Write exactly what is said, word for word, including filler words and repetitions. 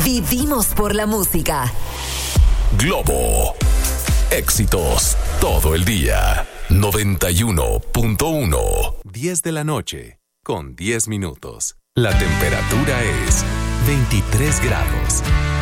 Vivimos por la música. Globo. Éxitos todo el día. noventa y uno punto uno. diez de la noche con diez minutos. La temperatura es veintitrés grados.